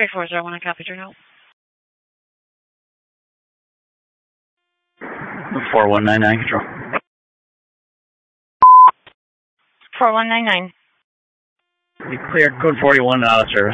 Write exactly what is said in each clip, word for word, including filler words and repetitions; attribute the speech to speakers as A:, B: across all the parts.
A: three four zero one, I copied your note.
B: four one nine nine, control.
A: four one nine nine.
B: You cleared code forty-one out of service.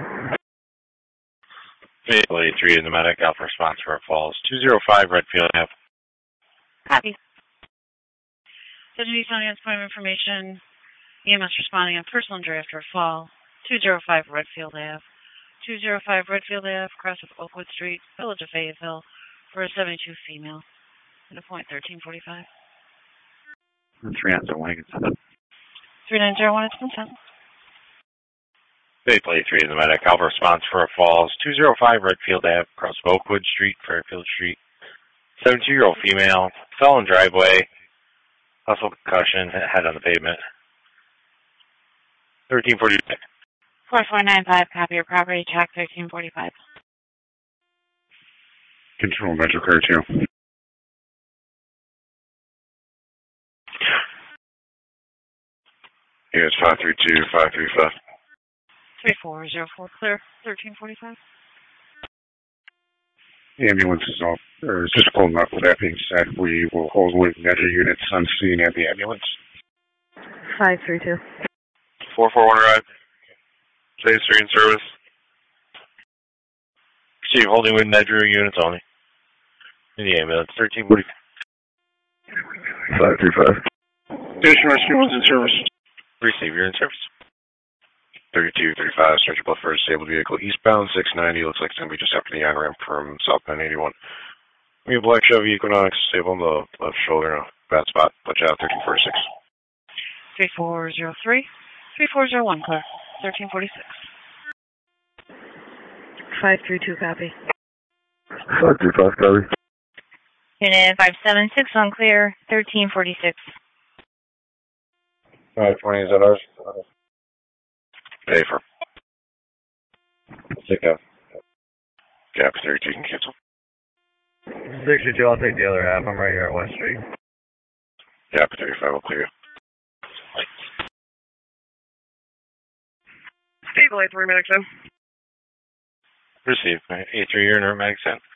C: Vehicle eighty-three in the medic, Alpha response for it falls. two zero five Redfield Ave.
A: Copy. Deputy County has point of information. E M S responding on personal injury after a fall. two zero five Redfield Ave. two zero five Redfield Ave, cross of Oakwood Street, Village of Fayetteville, for a seventy-two female. At a point thirteen forty-five.
B: three nine zero one, consent.
A: three nine zero one, it's consent.
C: Vehicle eighty-three in the medic, Alpha response for it falls. two zero five Redfield Ave, cross of Oakwood Street, Fairfield Street. seventy-two-year-old female, fell in driveway, hustle concussion, head on the pavement. thirteen forty-five.
A: four four nine five, copy your property, check thirteen forty-five.
D: Control Metro Car two. Here's five three two, five three five.
A: three four zero four, clear, thirteen forty-five.
D: The ambulance is off, or is just pulling up. With that being said, we will hold with Metro units on scene at the ambulance.
A: five three two.
C: four four one arrived. Phase three in service. Proceed holding with Nedrew units only. In the ambulance, thirteen forty-five.
D: five three five. Station rescue in service.
C: Receive, you're in service. thirty-two thirty-five, searchable for a disabled vehicle eastbound, six ninety, looks like it's going to be just after the on-ramp from southbound eighty-one. We have black Chevy Equinox, disabled on the left shoulder, bad spot, watch out, thirteen forty-six.
A: three four zero three, three four zero one, clear, thirteen forty-six. five three two, copy.
D: five three five, copy.
A: Unit five seven six one, clear, thirteen forty-six.
C: five twenty, is that ours? Pay for. Take out. Gap thirty-two, can cancel.
B: sixty-two, I'll take the other half. I'm right here at West Street.
C: Gap thirty-five, will clear you.
E: Stable A three, medic ten.
C: Receive. A three, you're in medic ten.